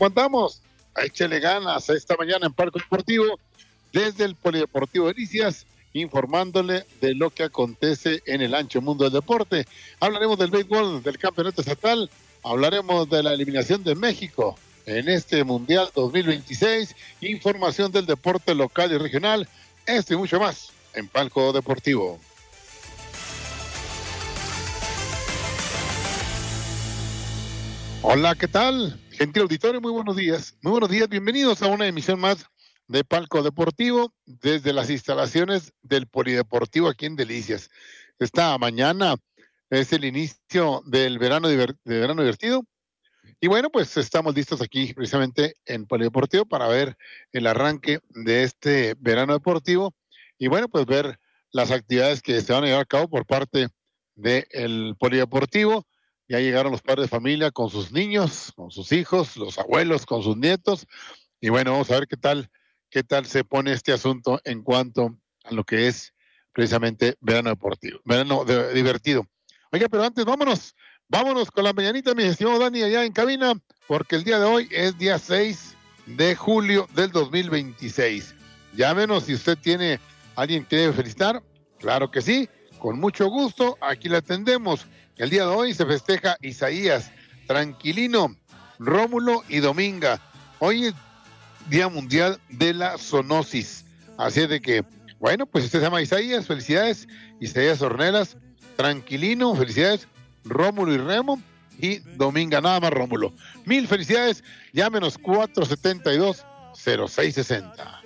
¿Cómo andamos? Échele ganas esta mañana en Palco Deportivo, desde el Polideportivo Delicias, informándole de lo que acontece en el ancho mundo del deporte. Hablaremos del béisbol, del campeonato estatal, hablaremos de la eliminación de México en este Mundial 2026, información del deporte local y regional, esto y mucho más en Palco Deportivo. Hola, ¿qué tal? Gentil auditorio, muy buenos días. Muy buenos días, bienvenidos a una emisión más de Palco Deportivo desde las instalaciones del Polideportivo aquí en Delicias. Esta mañana es el inicio del verano divertido. Y bueno, pues estamos listos aquí precisamente en Polideportivo para ver el arranque de este verano deportivo y bueno, pues ver las actividades que se van a llevar a cabo por parte del Polideportivo. Ya llegaron los padres de familia con sus niños, con sus hijos, los abuelos con sus nietos. Y bueno, vamos a ver qué tal se pone este asunto en cuanto a lo que es precisamente verano deportivo, divertido. Oiga, pero antes vámonos con la mañanita, mi estimado Dani, allá en cabina, porque el día de hoy es día 6 de julio del 2026. Llámenos si usted tiene alguien que debe felicitar. Claro que sí, con mucho gusto, aquí le atendemos. El día de hoy se festeja Isaías, Tranquilino, Rómulo y Dominga. Hoy es Día Mundial de la Zoonosis. Así es de que, bueno, pues usted se llama Isaías, felicidades. Isaías Ornelas, Tranquilino, felicidades. Rómulo y Remo y Dominga, nada más Rómulo. 1000 felicidades, llámenos 472-0660.